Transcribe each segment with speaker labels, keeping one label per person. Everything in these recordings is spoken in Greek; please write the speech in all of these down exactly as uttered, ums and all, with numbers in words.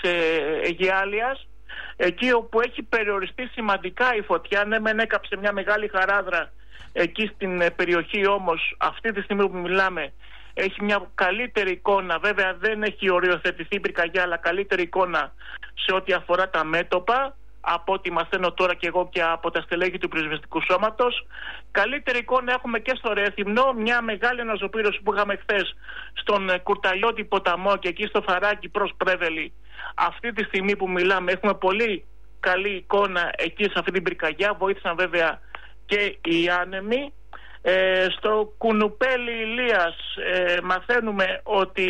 Speaker 1: ε, Αιγιάλειας, εκεί όπου έχει περιοριστεί σημαντικά η φωτιά. Ναι, μεν έκαψε μια μεγάλη χαράδρα εκεί στην ε, περιοχή, όμως αυτή τη στιγμή που μιλάμε έχει μια καλύτερη εικόνα. Βέβαια δεν έχει οριοθετηθεί η πυρκαγιά, αλλά καλύτερη εικόνα σε ό,τι αφορά τα μέτωπα, από ό,τι μαθαίνω τώρα και εγώ και από τα στελέχη του πυροσβεστικού σώματος. Καλύτερη εικόνα έχουμε και στο Ρέθυμνο, μια μεγάλη αναζωπήρωση που είχαμε χθες στον Κουρταλιώτη ποταμό και εκεί στο Φαράκι προς Πρέβελη. Αυτή τη στιγμή που μιλάμε έχουμε πολύ καλή εικόνα εκεί σε αυτή την πυρκαγιά. Βοήθησαν βέβαια και οι άνεμοι. Ε, στο Κουνουπέλι Ηλίας ε, μαθαίνουμε ότι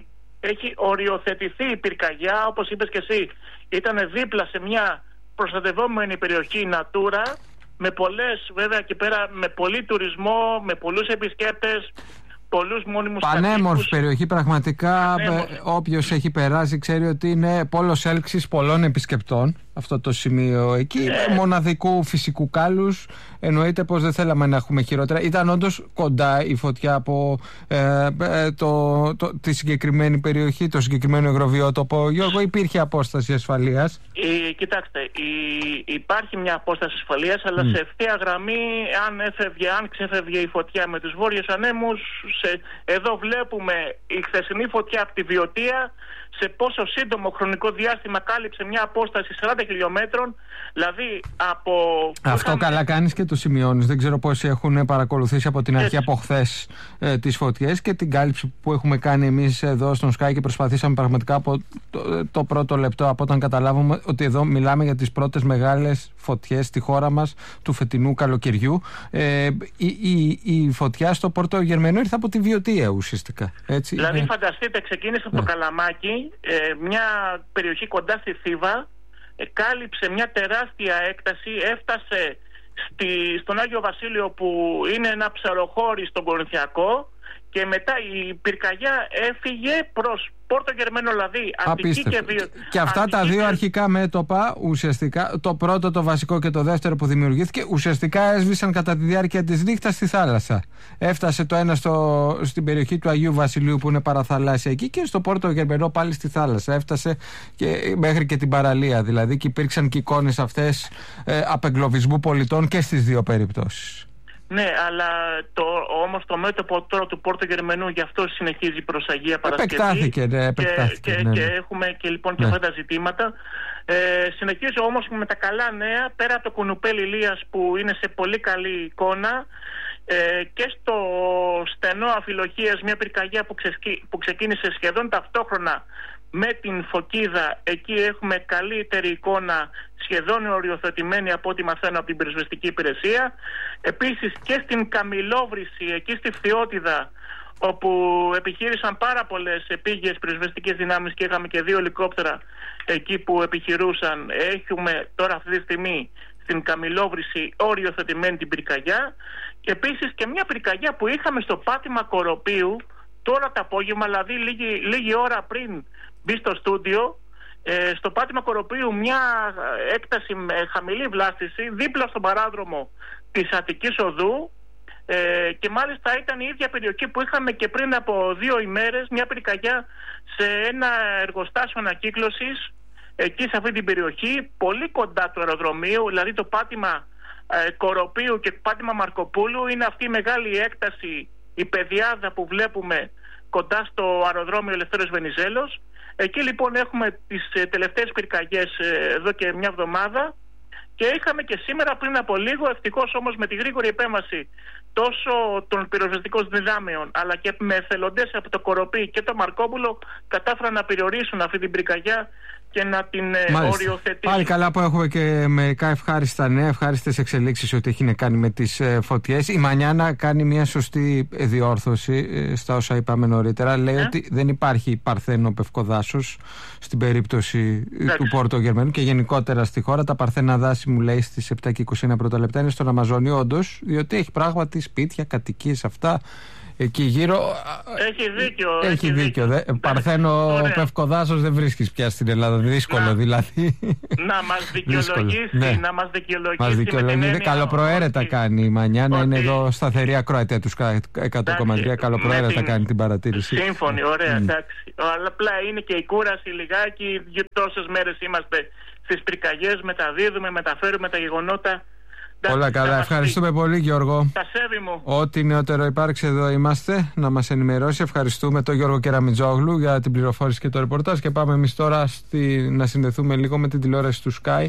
Speaker 1: έχει οριοθετηθεί η πυρκαγιά, όπως είπες και εσύ. Ήταν δίπλα σε μια προστατευόμενη περιοχή Natura, με πολλές, βέβαια εκεί πέρα, με πολύ τουρισμό, με πολλούς επισκέπτες, πολλούς μόνιμους κατοίκους.
Speaker 2: Πανέμορφη περιοχή, πραγματικά. Όποιος έχει περάσει ξέρει ότι είναι πόλος έλξης πολλών επισκεπτών αυτό το σημείο εκεί. Ε. Μοναδικού φυσικού κάλους. Εννοείται πως δεν θέλαμε να έχουμε χειρότερα. Ήταν όντως κοντά η φωτιά από ε, ε, το, το, τη συγκεκριμένη περιοχή, το συγκεκριμένο υγροβιότοπο. Γιώργο, υπήρχε απόσταση ασφαλείας?
Speaker 1: Ε, κοιτάξτε, η, υπάρχει μια απόσταση ασφαλείας, αλλά mm. σε ευθεία γραμμή, αν έφευγε, αν ξέφευγε η φωτιά με τους βόρειους ανέμους, σε, εδώ βλέπουμε η χθεσινή φωτιά από τη Βιωτία σε πόσο σύντομο χρονικό διάστημα κάλυψε μια απόσταση σαράντα χιλιόμετρων, δηλαδή από...
Speaker 2: Αυτό είχαμε... καλά κάνεις και το σημειώνεις. Δεν ξέρω πόσοι έχουν παρακολουθήσει από την αρχή, έτσι, από χθες ε, τις φωτιές και την κάλυψη που έχουμε κάνει εμείς εδώ στον Sky, και προσπαθήσαμε πραγματικά από το, το πρώτο λεπτό, από όταν καταλάβουμε ότι εδώ μιλάμε για τις πρώτες μεγάλες φωτιές στη χώρα μας του φετινού καλοκαιριού. Ε, η, η, η φωτιά στο Πόρτο Γερμενού ήρθε από τη Βιωτία ουσιαστικά. Έτσι. Δηλαδή,
Speaker 1: ε, φανταστείτε, ξεκίνησε από ε. το Καλαμάκι, ε, μια περιοχή κοντά στη Θήβα, ε, κάλυψε μια τεράστια έκταση, έφτασε στη, στον Άγιο Βασίλειο που είναι ένα ψαροχώρι στον Κορινθιακό, και μετά η πυρκαγιά έφυγε προς Πόρτο Γερμένο, δηλαδή Αττική και Βιο...
Speaker 2: Και αυτά Αττική τα δύο και... αρχικά μέτωπα, ουσιαστικά, το πρώτο το βασικό και το δεύτερο που δημιουργήθηκε, ουσιαστικά έσβησαν κατά τη διάρκεια της νύχτας στη θάλασσα. Έφτασε το ένα στο, στην περιοχή του Αγίου Βασιλείου που είναι παραθαλάσσια εκεί, και στο Πόρτο Γερμένο πάλι στη θάλασσα. Έφτασε και μέχρι και την παραλία δηλαδή, και υπήρξαν και εικόνες αυτές ε, απεγκλωβισμού πολιτών και στις δύο περιπτώσεις.
Speaker 1: Ναι, αλλά το, όμως το μέτωπο τώρα του Πόρτο Γερμενού γι' αυτό συνεχίζει προς Αγία Παρασκευή.
Speaker 2: Επεκτάθηκε, ναι, επεκτάθηκε,
Speaker 1: και,
Speaker 2: ναι, ναι.
Speaker 1: και έχουμε και λοιπόν και ναι. αυτά τα ζητήματα. Ε, συνεχίζω όμως με τα καλά νέα, πέρα από το Κουνουπέλι Ηλίας που είναι σε πολύ καλή εικόνα, ε, και στο στενό Αφιλοχίας, μια πυρκαγιά που, ξεσκι, που ξεκίνησε σχεδόν ταυτόχρονα με την Φωκίδα. Εκεί έχουμε καλύτερη εικόνα, σχεδόν οριοθετημένη από ό,τι μαθαίνω από την πυροσβεστική υπηρεσία. Επίσης και στην Καμιλόβρηση, εκεί στη Φθιώτιδα, όπου επιχείρησαν πάρα πολλές επίγειες πυροσβεστικές δυνάμεις και είχαμε και δύο ελικόπτερα εκεί που επιχειρούσαν. Έχουμε τώρα αυτή τη στιγμή στην Καμιλόβρηση οριοθετημένη την πυρκαγιά, και επίσης και μια πυρκαγιά που είχαμε στο πάτημα Κοροπίου τώρα το απόγευμα, δηλαδή λίγη, λίγη ώρα πριν μπει στο στούντιο, ε, στο πάτημα Κοροπίου, μια έκταση με χαμηλή βλάστηση δίπλα στον παράδρομο της Αττικής Οδού, ε, και μάλιστα ήταν η ίδια περιοχή που είχαμε και πριν από δύο ημέρες μια πυρκαγιά σε ένα εργοστάσιο ανακύκλωσης εκεί σε αυτή την περιοχή, πολύ κοντά του αεροδρομίου, δηλαδή το πάτημα ε, Κοροπίου και το πάτημα Μαρκοπούλου. Είναι αυτή η μεγάλη έκταση, η πεδιάδα που βλέπουμε κοντά στο αεροδρόμιο Ελευθέριος Βενιζέλος. Εκεί λοιπόν έχουμε τις ε, τελευταίες πυρκαγιές ε, εδώ και μια εβδομάδα, και είχαμε και σήμερα πριν από λίγο, ευτυχώς όμως με τη γρήγορη επέμβαση τόσο των πυροσβεστικών δυνάμεων αλλά και με εθελοντές από το Κοροπή και το Μαρκόπουλο, κατάφεραν να περιορίσουν αυτή την πυρκαγιά και να την οριοθετήσουν. Πάλι
Speaker 2: καλά που έχουμε και μερικά ευχάριστα νέα, ευχάριστες εξελίξεις ότι έχει να κάνει με τις ε, φωτιές. Η Μανιάνα κάνει μια σωστή διόρθωση ε, στα όσα είπαμε νωρίτερα. Λέει ε? ότι δεν υπάρχει παρθένο πευκοδάσος στην περίπτωση ε, του Πόρτο Γερμενού και γενικότερα στη χώρα. Τα παρθένα δάση, μου λέει, στις επτά και είκοσι ένα πρώτα λεπτά είναι στον Αμαζόνιο, όντως, διότι έχει πράγματι σπίτια, κατοικίες, αυτά. εκεί γύρω.
Speaker 1: Έχει δίκιο.
Speaker 2: Έχει, έχει δίκιο. δίκιο. Παρθένο Πευκοδάσος δεν βρίσκεις πια στην Ελλάδα. Δύσκολο να, δηλαδή.
Speaker 1: Να μας δικαιολογήσει.
Speaker 2: Ναι.
Speaker 1: Να μας δικαιολογήσει.
Speaker 2: Μας δικαιολογήσει. Καλοπροαίρετα ότι... κάνει η Μανιά. Να είναι εδώ σταθερή ακροατία του εκατό κόμμα τρία. Καλοπροαίρετα κάνει την παρατήρηση.
Speaker 1: Σύμφωνοι, ωραία, mm. εντάξει. Αλλά απλά είναι και η κούραση λιγάκι. Τόσες μέρες είμαστε στις πυρκαγιές, μεταδίδουμε, μεταφέρουμε τα γεγονότα.
Speaker 2: Όλα καλά. Ευχαριστούμε πολύ, Γιώργο.
Speaker 1: Τα σέβη μου.
Speaker 2: Ό,τι νεότερο υπάρξει, εδώ είμαστε να μας ενημερώσει. Ευχαριστούμε τον Γιώργο Κεραμιτζόγλου για την πληροφόρηση και το ρεπορτάζ. Και πάμε εμείς τώρα στη... να συνδεθούμε λίγο με την τηλεόραση του Sky.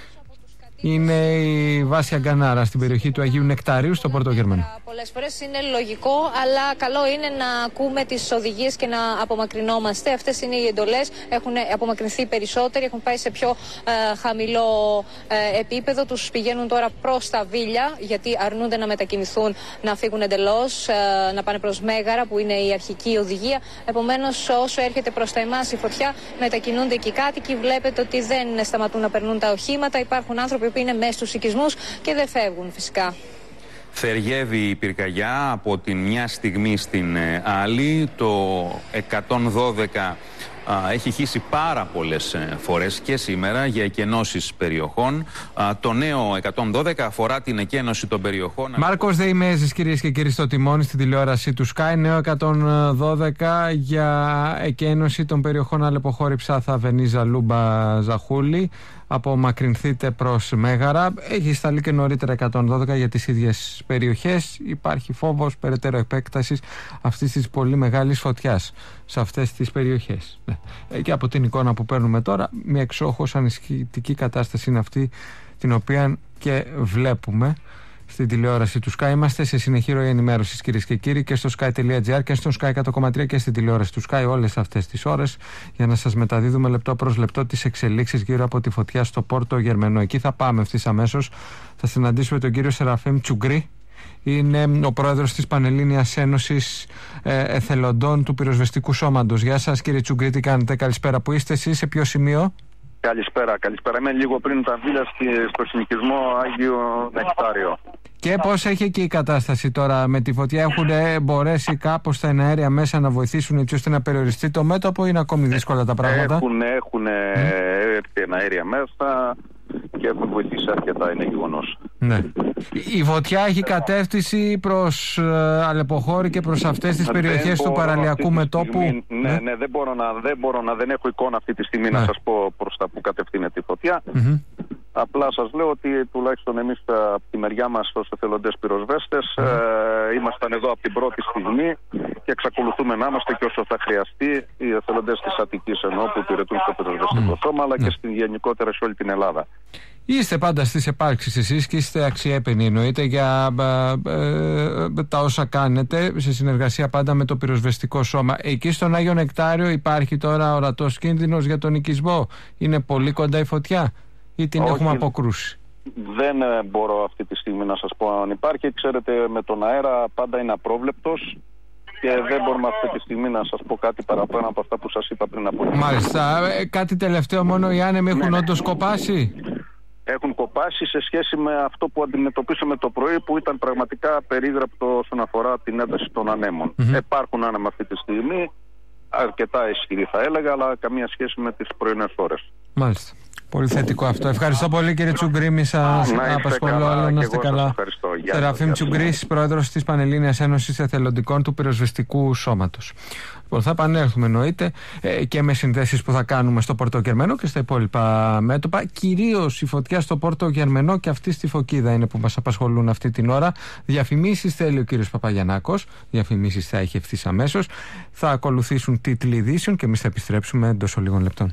Speaker 2: Είναι η Βάσια Γκανάρα στην περιοχή του Αγίου Νεκταρίου στο Πόρτο Γερμανό.
Speaker 3: Πολλές φορές είναι λογικό, αλλά καλό είναι να ακούμε τις οδηγίες και να απομακρυνόμαστε. Αυτές είναι οι εντολές. Έχουν απομακρυνθεί περισσότεροι, έχουν πάει σε πιο ε, χαμηλό ε, επίπεδο. Τους πηγαίνουν τώρα προς τα Βίλια, γιατί αρνούνται να μετακινηθούν, να φύγουν εντελώς, ε, να πάνε προς Μέγαρα, που είναι η αρχική οδηγία. Επομένως, όσο έρχεται προς τα εμάς η φωτιά, μετακινούνται και οι κάτοικοι. Βλέπετε ότι δεν σταματούν να περνούν τα οχήματα. Υπάρχουν άνθρωποι που είναι μέσα στους οικισμούς και δεν φεύγουν φυσικά.
Speaker 4: Θεριεύει η πυρκαγιά από την μια στιγμή στην άλλη. Το εκατόν δώδεκα α, έχει χύσει πάρα πολλές φορές και σήμερα για εκενώσεις περιοχών. Α, το νέο εκατόν δώδεκα αφορά την εκένωση των περιοχών.
Speaker 2: Μάρκος Δεϊμέζης, κυρίες και κύριοι, στο τιμόνι στην τηλεόραση του Sky. Νέο εκατόν δώδεκα για εκένωση των περιοχών Αλεποχώρη, Ψάθα, Βενίζα, Λούμπα, Ζαχούλη. Απομακρυνθείτε προς Μέγαρα. Έχει σταλεί και νωρίτερα εκατόν δώδεκα για τις ίδιες περιοχές. Υπάρχει φόβος περαιτέρω επέκτασης αυτής της πολύ μεγάλης φωτιάς σε αυτές τις περιοχές. Και από την εικόνα που παίρνουμε τώρα, μια εξόχως ανησυχητική κατάσταση είναι αυτή την οποία και βλέπουμε στην τηλεόραση του Sky. Είμαστε σε συνεχή ροή ενημέρωσης, κυρίες και κύριοι, και στο sky.gr και στο Sky εκατό κόμμα τρία και στην τηλεόραση του Sky όλες αυτές τις ώρες, για να σας μεταδίδουμε λεπτό προς λεπτό τις εξελίξεις γύρω από τη φωτιά στο Πόρτο Γερμανό. Εκεί θα πάμε ευθύς αμέσως. Θα συναντήσουμε τον κύριο Σεραφείμ Τσουγκρί. Είναι ο πρόεδρος της Πανελλήνιας Ένωσης ε, Εθελοντών του Πυροσβεστικού Σώματος. Γεια σας, κύριε Τσουγκρί, τι κάνετε? Καλησπέρα. Πού είστε εσείς, σε ποιο σημείο?
Speaker 5: Καλησπέρα, καλησπέρα. Είμαι λίγο πριν τα Βίλια στο συνοικισμό Άγιο Νεκτάριο.
Speaker 2: Και πώς έχει εκεί η κατάσταση τώρα με τη φωτιά? Έχουν μπορέσει κάπως τα εναέρια μέσα να βοηθήσουν έτσι ώστε να περιοριστεί το μέτωπο, ή είναι ακόμη δύσκολα τα πράγματα?
Speaker 5: Έχουν, έχουν mm. έρθει εναέρια μέσα και έχουν βοηθήσει αρκετά, είναι γεγονός.
Speaker 2: Ναι. Η φωτιά έχει κατεύθυνση προς ε, Αλεποχώρη και προς αυτές τις περιοχές του παραλιακού μετώπου.
Speaker 5: Στιγμή, ναι, ναι, ναι, δεν μπορώ να, δεν μπορώ να, δεν έχω εικόνα αυτή τη στιγμή ναι. να σας πω προς τα που κατευθύνεται η φωτιά. Mm-hmm. Απλά σας λέω ότι τουλάχιστον εμείς από τη μεριά μας ως εθελοντές πυροσβέστες mm. ε, ήμασταν εδώ από την πρώτη στιγμή και εξακολουθούμε να είμαστε και όσο θα χρειαστεί οι εθελοντές της Αττικής, ενώ που υπηρετούν στο πυροσβεστικό mm. σώμα, αλλά mm. και στην γενικότερα σε όλη την Ελλάδα.
Speaker 2: Είστε πάντα στις επάρξεις εσείς και είστε αξιέπαινοι, εννοείται, για ε, ε, τα όσα κάνετε σε συνεργασία πάντα με το πυροσβεστικό σώμα. Εκεί στον Άγιο Νεκτάριο υπάρχει τώρα ορατός κίνδυνος για τον οικισμό? Είναι πολύ κοντά η φωτιά ή την
Speaker 5: Όχι,
Speaker 2: έχουμε αποκρούσει?
Speaker 5: Δεν μπορώ αυτή τη στιγμή να σας πω αν υπάρχει. Ξέρετε, με τον αέρα πάντα είναι απρόβλεπτος και δεν μπορούμε αυτή τη στιγμή να σας πω κάτι παραπάνω από αυτά που σας είπα πριν από λίγο.
Speaker 2: Μάλιστα. Ε, κάτι τελευταίο μόνο, οι άνεμοι έχουν ναι, όντως ναι. κοπάσει?
Speaker 5: Έχουν κοπάσει σε σχέση με αυτό που αντιμετωπίσαμε το πρωί, που ήταν πραγματικά περίγραπτο όσον αφορά την ένταση των ανέμων. Mm-hmm. Υπάρχουν άνεμα αυτή τη στιγμή, αρκετά ισχυροί θα έλεγα, αλλά καμία σχέση με τις πρωινές ώρες.
Speaker 2: Μάλιστα. Πολύ θετικό αυτό. Ευχαριστώ πολύ, κύριε Τσουγκρί. Μη σας απασχολώ άλλο. Να είστε καλά. Σεραφείμ Τσουγκρής, πρόεδρος της Πανελλήνιας Ένωσης Εθελοντικών του Πυροσβεστικού Σώματος. Λοιπόν, θα επανέλθουμε εννοείται ε, και με συνδέσεις που θα κάνουμε στο Πόρτο Γερμανό και στα υπόλοιπα μέτωπα. Κυρίως η φωτιά στο Πόρτο Γερμανό και αυτή στη Φωκίδα είναι που μας απασχολούν αυτή την ώρα. Διαφημίσεις θέλει ο κύριος Παπαγιαννάκος. Διαφημίσεις θα έχει ευθύς αμέσως. Θα ακολουθήσουν τίτλοι ειδήσεων και εμείς θα επιστρέψουμε εντός λίγων λεπτών.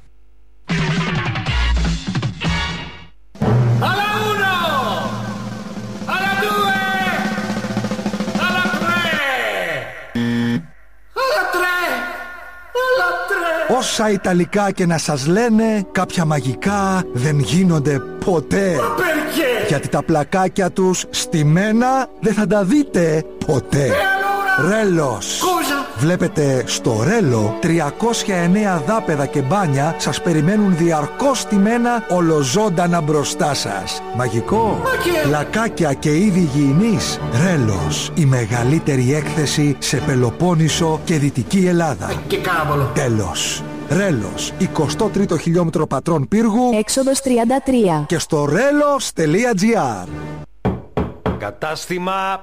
Speaker 6: Όσα Ιταλικά και να σας λένε, κάποια μαγικά δεν γίνονται ποτέ. Γιατί τα πλακάκια τους στημένα δεν θα τα δείτε ποτέ. Ρέλος, Βλέπετε, στο Ρέλο τριακόσια εννέα δάπεδα και μπάνια σας περιμένουν διαρκώς στημένα ολοζώντανα μπροστά σας. Μαγικό, πλακάκια και είδη υγιεινής. Ρέλος, η μεγαλύτερη έκθεση σε Πελοπόννησο και Δυτική Ελλάδα.
Speaker 7: Και κάβολο.
Speaker 6: Τέλος. Ρέλος, εικοστό τρίτο χιλιόμετρο πατρών πύργου,
Speaker 8: έξοδος τριάντα τρία.
Speaker 6: Και στο ρέλος τελεία τζι άρ.
Speaker 9: Κατάστημα.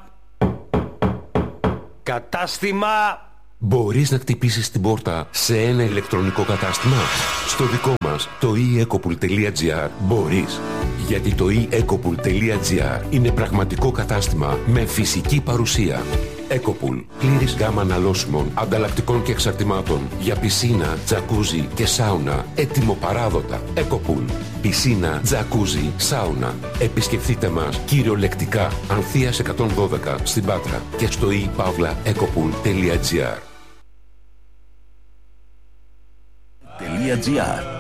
Speaker 9: Κατάστημα.
Speaker 10: Μπορείς να χτυπήσεις την πόρτα σε ένα ηλεκτρονικό κατάστημα? Στο δικό μας, το e ecopool τελεία gr, μπορείς. Γιατί το e ecopool τελεία gr είναι πραγματικό κατάστημα με φυσική παρουσία. Ecopool, πλήρης γάμα αναλώσιμων, ανταλλακτικών και εξαρτημάτων για πισίνα, τζακούζι και σάουνα, έτοιμο παράδοτα. Ecopool, πισίνα, τζακούζι, σάουνα. Επισκεφτείτε μας κυριολεκτικά, Ανθείας εκατόν δώδεκα στην Πάτρα και στο e pavla ecopool τελεία gr.
Speaker 11: .gr